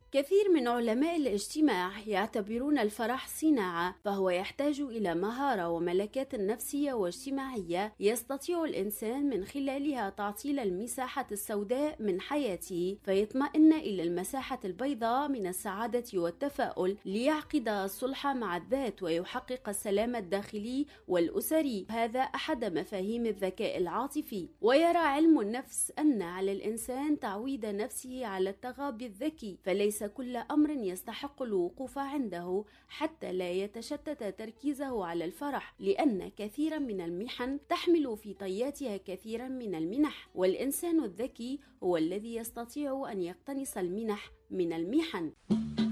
كثير من علماء الاجتماع يعتبرون الفرح صناعة، فهو يحتاج إلى مهارة وملكات نفسية واجتماعية يستطيع الإنسان من خلالها تعطيل المساحة السوداء من حياته، فيطمئن إلى المساحة البيضاء من السعادة والتفاؤل ليعقد الصلح مع الذات ويحقق السلام الداخلي والأسري. هذا أحد مفاهيم الذكاء العاطفي. ويرى علم النفس أن على الإنسان تعويد نفسه على التغابي الذكي، فليس كل أمر يستحق الوقوف عنده حتى لا يتشتت تركيزه على الفرح، لأن كثيرا من المحن تحمل في طياتها كثيرا من المنح، والإنسان الذكي هو الذي يستطيع أن يقتنص المنح من المحن.